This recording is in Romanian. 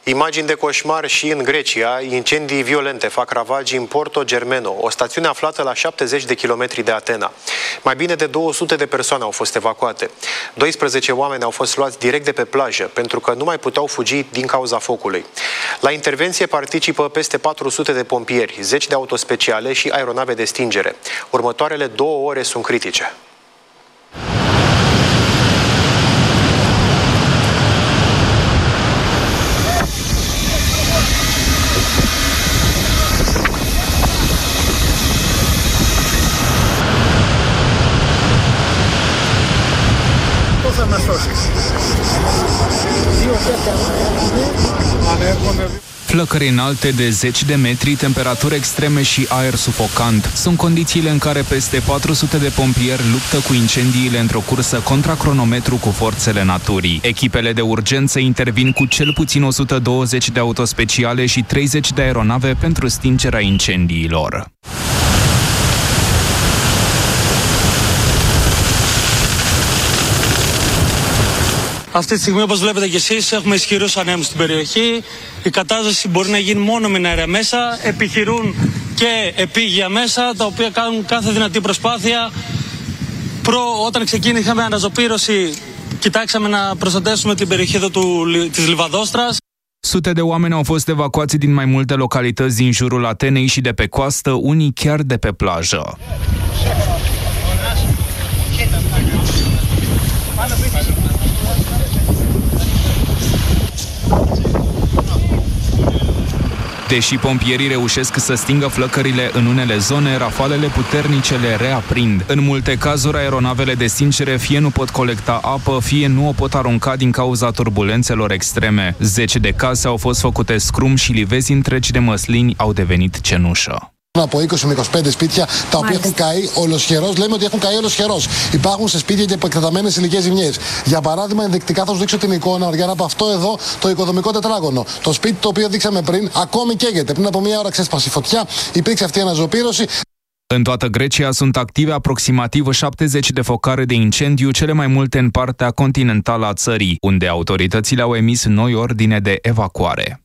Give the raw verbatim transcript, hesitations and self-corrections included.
Imagini de coșmar și în Grecia. Incendii violente fac ravagii în Porto Germeno, o stațiune aflată la șaptezeci de kilometri de Atena. Mai bine de două sute de persoane au fost evacuate. doisprezece oameni au fost luați direct de pe plajă, pentru că nu mai puteau fugi din cauza focului. La intervenție participă peste patru sute de pompieri, zeci de autospeciale și aeronave de stingere. Următoarele două ore sunt critice. Flăcări înalte de zeci de metri, temperaturi extreme și aer sufocant sunt condițiile în care peste patru sute de pompieri luptă cu incendiile într-o cursă contra cronometru cu forțele naturii. Echipele de urgență intervin cu cel puțin o sută douăzeci de autospeciale și treizeci de aeronave pentru stingerea incendiilor. Αυτή τη στιγμή, όπως βλέπετε και εσείς, έχουμε ισχυρούς ανέμους στην περιοχή. Η κατάσταση μπορεί να γίνει μόνο με νερά μέσα. Επιχειρούν και επίγεια μέσα, τα οποία κάνουν κάθε δυνατή προσπάθεια. Προ, όταν ξεκίνησαμε αναζωπήρωση, κοιτάξαμε να προστατεύσουμε την περιοχή εδώ του, της Λιβαδόστρας. Sute de oameni au fost evacuați din mai multe localități din jurul Atenei și de pe coastă, unii chiar de pe plajă. Deși pompierii reușesc să stingă flăcările în unele zone, rafalele puternice le reaprind. În multe cazuri, aeronavele de stingere fie nu pot colecta apă, fie nu o pot arunca din cauza turbulențelor extreme. Zece de case au fost făcute scrum și livezi întregi de măslini au devenit cenușă. Από είκοσι με είκοσι πέντε σπίτια τα οποία έχουν καεί ολοσχερός. Λέμε ότι έχουν καεί ολοσχερός. Υπάρχουν σε σπίτια και επεκτεταμένες ηλικές ζημιές. Για παράδειγμα, ενδεικτικά θα σας δείξω την εικόνα για από αυτό εδώ το οικοδομικό τετράγωνο. Το σπίτι το οποίο δείξαμε πριν ακόμη καίγεται. Πριν από μία ώρα ξέσπασε η φωτιά, υπήρξε αυτή η αναζωπήρωση. În toată Grecia sunt active aproximativ șaptezeci de focare de incendiu, cele mai multe în partea continentală a țării, unde autoritățile au emis noi ordine de evacuare.